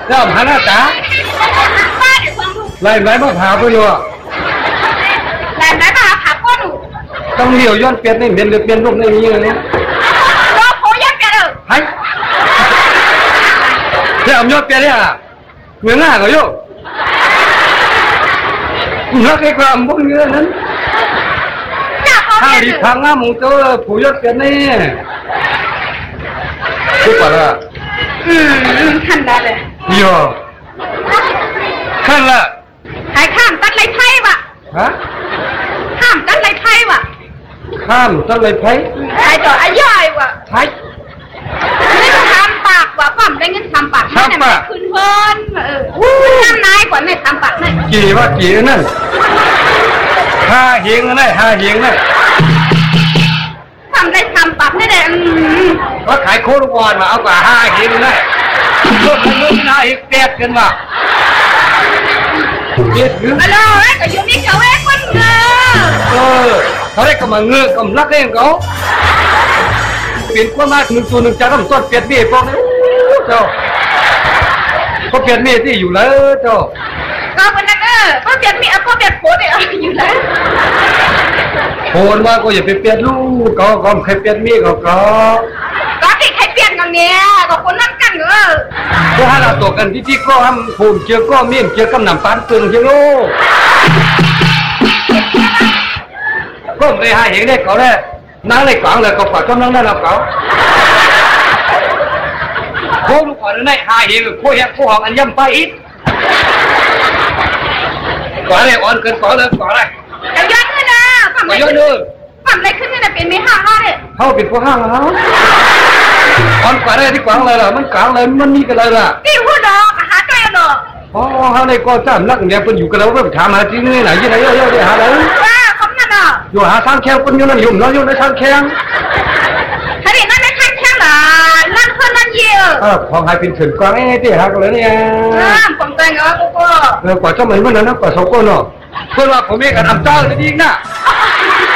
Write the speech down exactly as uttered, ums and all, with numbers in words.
แล้วหาหน้าจ๋าไล่ไล่มาพาไปอยู่ไล่ไล่มาพาก้นต้องเลี้ยวย้อนเปลี่ยนในเปลี่ยนเปลี่ยนรูปในนี้เลยรอโผย้อนเปลี่ยนเออไฮเดี๋ยวย้อนเปลี่ยนเนี่ยเงินหน้าก็อยู่นักไอ้ความพวกนี้นั้นถ้าดีทางหน้ามึงตัวผู้ย้อนเปลี่ยนนี่ทุกคนละอืมขันได้เลยโย่ขันละหายข้ามตัดไรไพ่วะฮะข้ามตัดไรไพ่วะข้ามตัดไรไพ่หายต่ออาย่อยวะไพ่ไม่ต้องทำปากวะความได้เงินทำปากไม่ได้คืนเพิ่นเออทำนายกว่าไม่ทำปากไม่กี่ว่ากี่นั่นห้าเฮงนั่นห้าเฮงนั่นทำได้ทำปากไม่ได้ก็ขายโคตรวอนมาเอากว่าห้าเฮงนั่นรถมันรถน่าอีกแปดกันว่ะเจ็ดหรืออะไรก็อยู่นี่เขาเองคนเงือเออเขาได้กำลังเงือกำลักเองเขาเปลี่ยนความมากหนึ่งตัวหนึ่งจากน้ำต้นเปลี่ยนเมียพวกนี้เจ้าเขาเปลี่ยนเมียที่อยู่แล้วเจ้าก็เป็นนักเออเขาเปลี่ยนเมียเขาเปลี่ยนโผล่เนี่ยอยู่แล้วโผล่มาก็อย่าไปเปลี่ยนลูกเขาก็ใครเปลี่ยนเมียเขาก็ก็ที่ใครเปลี่ยนกันเนี่ยก็คนนั่งกันเออก็ให้เราตัวกันที่ที่ก็ทำผมเกี่ยวก็เมียเกี่ยวกับหนำปานตึงเชียวก็เลยหาเห็นได้เขาได้นั่งในกลางเลยก็ฝากช่องนั่งได้แล้วเขาโค้ลูกก่อนนั่นหาเห็นโค้แฮกโค้หองอันย่ำไปอีกก่อนเลยอ่อนเกินก่อนเลยก่อนเลยจะย้อนเลยนะทำไมย้อนเลยทำอะไรขึ้นเนี่ยเป็นไม่ห้างเลยเขาเป็นพวกห้างแล้วอ่อนกว่าได้ที่กลางเลยล่ะมันกลางเลยมันมีกันเลยล่ะที่พูดดอกหาใจดอกอ๋อเขาในก็จ้ามนักเนี่ยเป็นอยู่กันแล้วก็ถามหาที่นี่ไหนที่ไหนเยอะๆเดี๋ยวหาเลยว่าคำนั้นอ่ะอยู่หาทางแข้งคนอยู่นั่นอยู่นั่นอยู่ในทางแข้งถ้าเด็กนั่นในทางแข้งล่ะนั่นเพื่อนนั่นเยี่ยเออพอหายเป็นถึงกลางไอ้ที่หากันเลยเนี่ยอ่าผมใจเหรอกูก็เออกว่าจะเหมือนมันนะกว่าสองคนเนาะเพื่อนว่าผมเองกับทำเจ้าจริงๆนะ